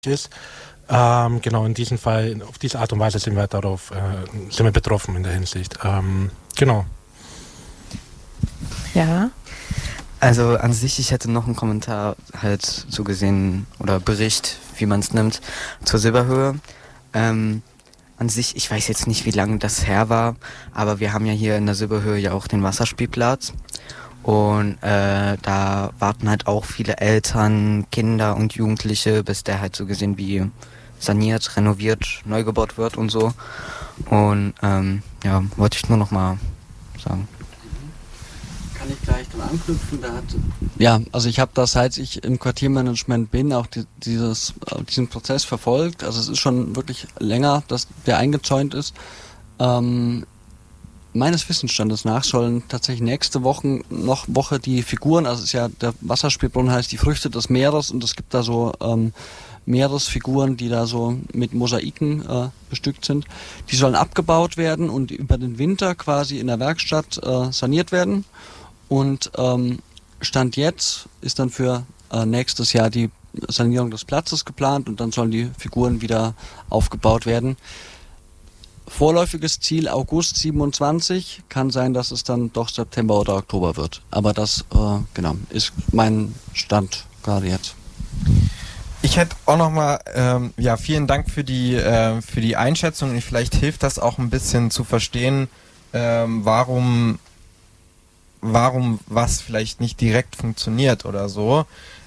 ist. Genau, in diesem Fall, auf diese Art und Weise sind wir betroffen in der Hinsicht. Genau. Ja. Also an sich, ich hätte noch einen Kommentar halt so gesehen oder Bericht, wie man es nimmt, zur Silberhöhe. An sich, ich weiß jetzt nicht, wie lange das her war, aber wir haben ja hier in der Silberhöhe ja auch den Wasserspielplatz. Und da warten halt auch viele Eltern, Kinder und Jugendliche, bis der halt so gesehen wie saniert, renoviert, neu gebaut wird und so. Und ja, wollte ich nur noch mal sagen. Kann ich gleich dran anknüpfen? Ja, also ich habe da, seit ich im Quartiermanagement bin, auch diesen Prozess verfolgt. Also es ist schon wirklich länger, dass der eingezäunt ist. Meines Wissensstandes nach sollen tatsächlich nächste Woche die Figuren, also es ist ja, der Wasserspielbrunnen heißt die Früchte des Meeres, und es gibt da so Meeresfiguren, die da so mit Mosaiken bestückt sind. Die sollen abgebaut werden und über den Winter quasi in der Werkstatt saniert werden. Und Stand jetzt ist dann für nächstes Jahr die Sanierung des Platzes geplant, und dann sollen die Figuren wieder aufgebaut werden. Vorläufiges Ziel August 27, kann sein, dass es dann doch September oder Oktober wird. Aber das genau ist mein Stand gerade jetzt. Ich hätte auch nochmal, vielen Dank für die Einschätzung. Und vielleicht hilft das auch ein bisschen zu verstehen, warum was vielleicht nicht direkt funktioniert oder so.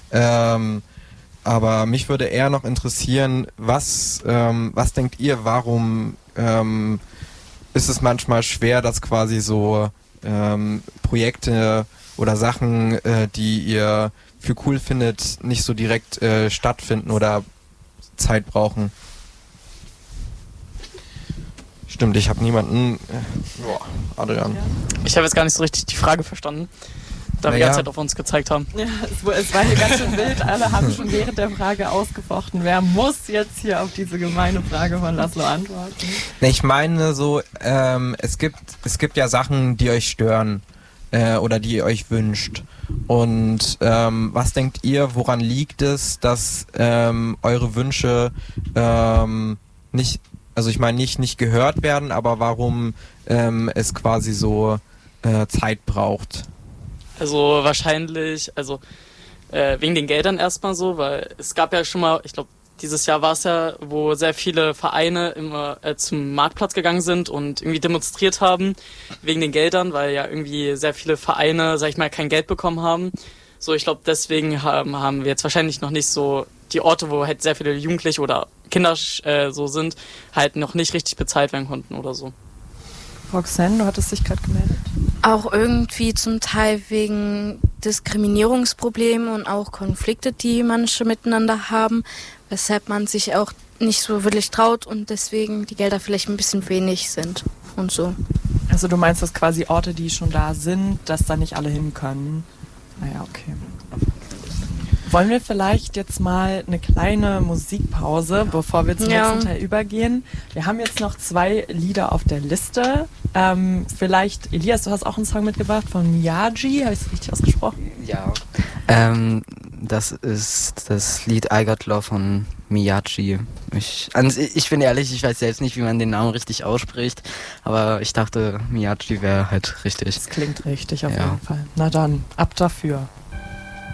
Aber mich würde eher noch interessieren, was denkt ihr, warum ist es manchmal schwer, dass quasi so Projekte oder Sachen, die ihr für cool findet, nicht so direkt stattfinden oder Zeit brauchen? Stimmt, ich habe niemanden. Adrian. Ich habe jetzt gar nicht so richtig die Frage verstanden, da wir die ganze Zeit auf uns gezeigt haben. Ja, es war hier ganz schön wild. Alle haben schon während der Frage ausgefochten. Wer muss jetzt hier auf diese gemeine Frage von Laszlo antworten? Ich meine so, es gibt ja Sachen, die euch stören oder die ihr euch wünscht. Und was denkt ihr, woran liegt es, dass eure Wünsche nicht, also ich meine nicht gehört werden, aber warum es quasi so Zeit braucht? Also wahrscheinlich, wegen den Geldern erstmal so, weil es gab ja schon mal, ich glaube, dieses Jahr war es ja, wo sehr viele Vereine immer zum Marktplatz gegangen sind und irgendwie demonstriert haben wegen den Geldern, weil ja irgendwie sehr viele Vereine, sag ich mal, kein Geld bekommen haben. So, ich glaube, deswegen haben wir jetzt wahrscheinlich noch nicht so die Orte, wo halt sehr viele Jugendliche oder Kinder so sind, halt noch nicht richtig bezahlt werden konnten oder so. Roxanne, du hattest dich gerade gemeldet. Auch irgendwie zum Teil wegen Diskriminierungsproblemen und auch Konflikte, die manche miteinander haben, weshalb man sich auch nicht so wirklich traut und deswegen die Gelder vielleicht ein bisschen wenig sind und so. Also du meinst, dass quasi Orte, die schon da sind, dass da nicht alle hin können? Naja, okay. Wollen wir vielleicht jetzt mal eine kleine Musikpause, bevor wir zum nächsten Teil übergehen? Wir haben jetzt noch 2 Lieder auf der Liste. Vielleicht, Elias, du hast auch einen Song mitgebracht von Miyagi. Habe ich es richtig ausgesprochen? Ja. Das ist das Lied I Got Love von Miyagi. Ich bin ehrlich, ich weiß selbst nicht, wie man den Namen richtig ausspricht, aber ich dachte, Miyagi wäre halt richtig. Das klingt richtig auf jeden Fall. Na dann, ab dafür.